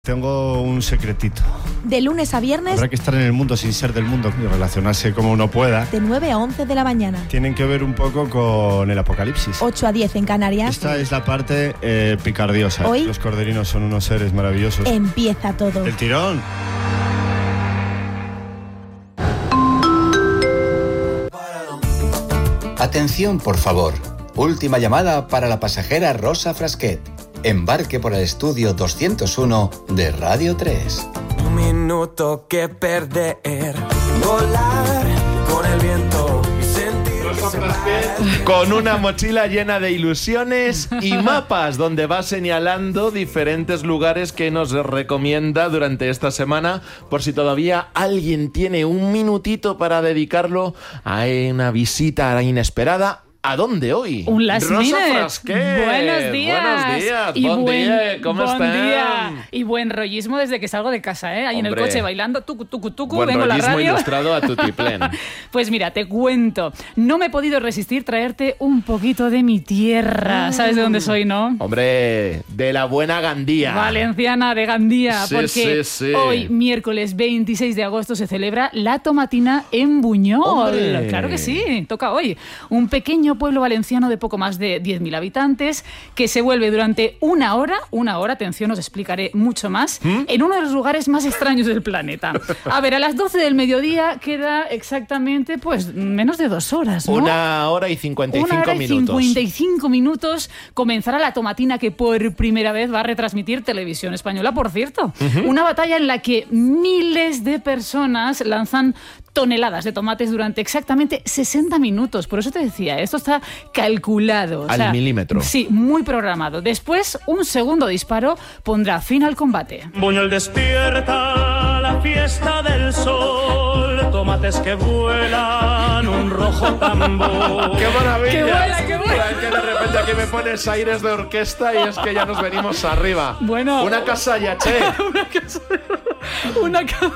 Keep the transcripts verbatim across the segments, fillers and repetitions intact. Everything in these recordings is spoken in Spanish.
Tengo un secretito. De lunes a viernes. Habrá que estar en el mundo sin ser del mundo y relacionarse como uno pueda. De nueve a once de la mañana. Tienen que ver un poco con el apocalipsis. ocho a diez en Canarias. Esta es la parte eh, picardiosa. Hoy los corderinos son unos seres maravillosos. Empieza todo. El tirón. Atención, por favor. Última llamada para la pasajera Rosa Frasquet. Embarque por el estudio doscientos uno de Radio tres. Un minuto que perder, volar con el viento y sentir. Con una mochila llena de ilusiones y mapas donde va señalando diferentes lugares que nos recomienda durante esta semana, por si todavía alguien tiene un minutito para dedicarlo a una visita inesperada. ¿A dónde hoy? Un last Rosa minute. Frasquet. Buenos días. Buenos días. Y Buen buen, día. ¿Cómo buen están? Día. Y buen rollismo desde que salgo de casa, ¿eh? Ahí en el Hombre. coche bailando, tucu, tucu, tucu, Buen vengo a la rollismo radio. ilustrado a tutiplén. Pues mira, te cuento. No me he podido resistir traerte un poquito de mi tierra. ¿Sabes de dónde soy, no? Hombre, de la buena Gandía. Valenciana de Gandía. Sí, porque sí, sí. hoy, miércoles veintiséis de agosto, se celebra la Tomatina en Buñol. ¡Hombre! Claro que sí, toca hoy. Un pequeño pueblo valenciano de poco más de diez mil habitantes que se vuelve durante una hora, una hora, atención, os explicaré mucho más, ¿Mm? en uno de los lugares más extraños del planeta. A ver, a las doce del mediodía queda exactamente, pues, menos de dos horas, ¿no? Una hora y cincuenta y cinco Una hora y minutos. cincuenta y cinco minutos comenzará la Tomatina, que por primera vez va a retransmitir Televisión Española, por cierto. Uh-huh. Una batalla en la que miles de personas lanzan toneladas de tomates durante exactamente sesenta minutos. Por eso te decía, esto está calculado. Al o sea, milímetro. Sí, muy programado. Después, un segundo disparo pondrá fin al combate. Buñol despierta, la fiesta del sol, tomates que vuelan, un rojo tambor. ¡Qué maravilla! ¡Qué buena, qué buena! Es que de repente aquí me pones aires de orquesta y es que ya nos venimos arriba. Bueno. Una casa yaché. Una casa... Una canción.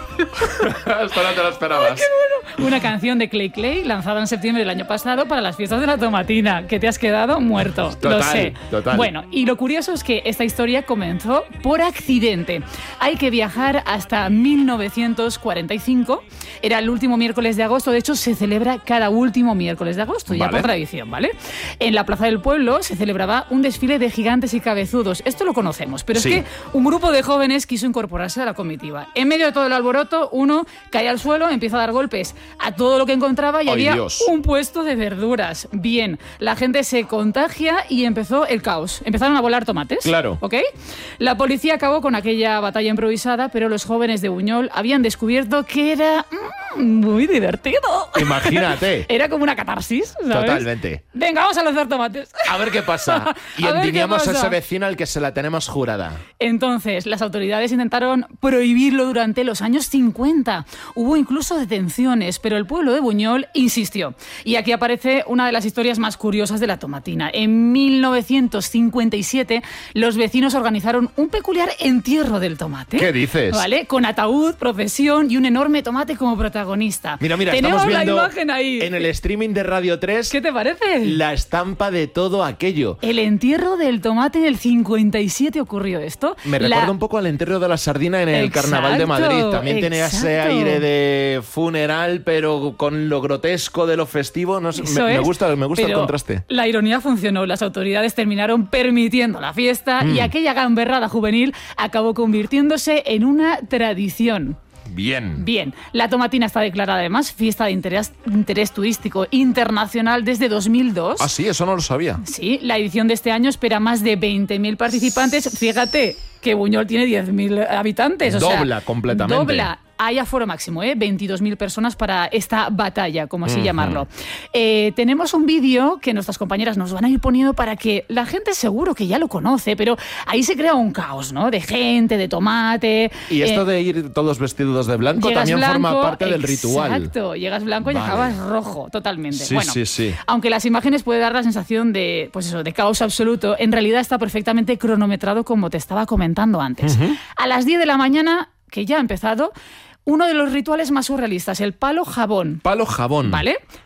Esto no te lo esperabas. Ay, qué bueno. Una canción de Clay Clay lanzada en septiembre del año pasado para las fiestas de la Tomatina, que te has quedado muerto. Total, lo sé. Total. Bueno, y lo curioso es que esta historia comenzó por accidente. Hay que viajar hasta mil novecientos cuarenta y cinco. Era el último miércoles de agosto. De hecho, se celebra cada último miércoles de agosto, ya vale. por tradición, ¿vale? En la plaza del pueblo se celebraba un desfile de gigantes y cabezudos. Esto lo conocemos, pero sí. es que un grupo de jóvenes quiso incorporarse a la comitiva. En medio de todo el alboroto, uno cae al suelo, empieza a dar golpes a todo lo que encontraba y ¡Ay, había Dios! un puesto de verduras. Bien, la gente se contagia y empezó el caos. Empezaron a volar tomates. Claro. ¿Ok? La policía acabó con aquella batalla improvisada, pero los jóvenes de Buñol habían descubierto que era mmm, muy divertido. Imagínate. Era como una catarsis, ¿sabes? Totalmente. Venga, vamos a lanzar tomates. A ver qué pasa. Y A ver qué endiñamos a pasa. ese vecino al que se la tenemos jurada. Entonces, las autoridades intentaron prohibirlo durante los años cincuenta. Hubo incluso detenciones, pero el pueblo de Buñol insistió. Y aquí aparece una de las historias más curiosas de la Tomatina. En mil novecientos cincuenta y siete, los vecinos organizaron un peculiar entierro del tomate. ¿Qué dices? ¿Vale? Con ataúd, procesión y un enorme tomate como protagonista. Mira, mira, Tenemos estamos viendo la imagen ahí. en el streaming de Radio tres. ¿Qué te parece? La estampa de todo aquello. El entierro del tomate del cincuenta y siete ocurrió esto. Me La... recuerda un poco al entierro de la sardina en el Exacto, Carnaval de Madrid. También tiene ese exacto. aire de funeral, pero con lo grotesco de lo festivo. No sé, me, me gusta, me gusta el Pero contraste. La ironía funcionó. Las autoridades terminaron permitiendo la fiesta mm. y aquella gamberrada juvenil acabó convirtiéndose en una tradición. Bien. Bien, la Tomatina está declarada además fiesta de interés, interés turístico internacional desde dos mil dos. Ah, sí, eso no lo sabía. Sí, la edición de este año espera más de veinte mil participantes. Fíjate que Buñol tiene diez mil habitantes. O dobla sea, completamente. Dobla. Hay aforo máximo, ¿eh? veintidós mil personas para esta batalla, como así uh-huh. llamarlo. Eh, tenemos un vídeo que nuestras compañeras nos van a ir poniendo para que la gente seguro que ya lo conoce, pero ahí se crea un caos, ¿no? De gente, de tomate. Y esto eh, de ir todos vestidos de blanco también blanco, forma parte del ritual. Exacto, llegas blanco y vale. acabas rojo, totalmente. Sí, bueno, sí, sí. Aunque las imágenes pueden dar la sensación de, pues eso, de caos absoluto, en realidad está perfectamente cronometrado, como te estaba comentando antes. Uh-huh. A las diez de la mañana, que ya ha empezado, uno de los rituales más surrealistas, el palo jabón. Palo jabón. ¿Vale?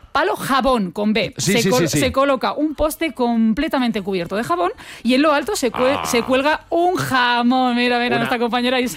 palo jabón con B. Sí, se, sí, col- sí, sí. se coloca un poste completamente cubierto de jabón y en lo alto se, cue- Ah. se cuelga un jamón. Mira, mira, Una- nuestra compañera Isabel.